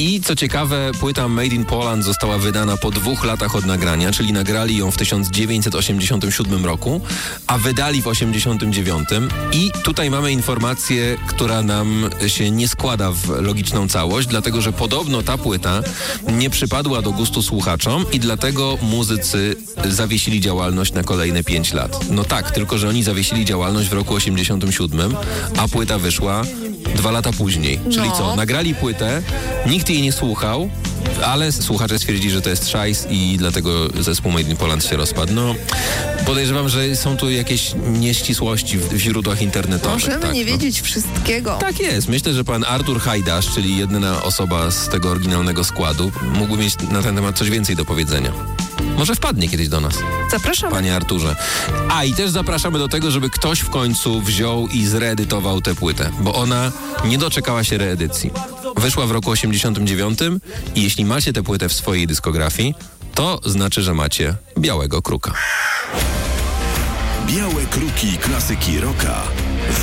I co ciekawe, płyta Made in Poland została wydana po 2 latach od nagrania, czyli nagrali ją w 1987 roku, a wydali w 1989. I tutaj mamy informację, która nam się nie składa w logiczną całość, dlatego że podobno ta płyta nie przypadła do gustu słuchaczom i dlatego muzycy zawiesili działalność na kolejne 5 lat. No tak, tylko że oni zawiesili działalność w roku 87, a płyta wyszła 2 lata później. Czyli co? Nagrali płytę, nikt jej nie słuchał, ale słuchacze stwierdzili, że to jest szajs i dlatego zespół Made in Poland się rozpadł. No, podejrzewam, że są tu jakieś nieścisłości w źródłach internetowych. Możemy nie wiedzieć wszystkiego. Tak jest. Myślę, że pan Artur Hajdasz, czyli jedyna osoba z tego oryginalnego składu, mógłby mieć na ten temat coś więcej do powiedzenia. Może wpadnie kiedyś do nas. Zapraszamy. Panie Arturze. A i też zapraszamy do tego, żeby ktoś w końcu wziął i zreedytował tę płytę, bo ona nie doczekała się reedycji. Wyszła w roku 89 i jeśli macie tę płytę w swojej dyskografii, to znaczy, że macie białego kruka. Białe kruki klasyki rocka.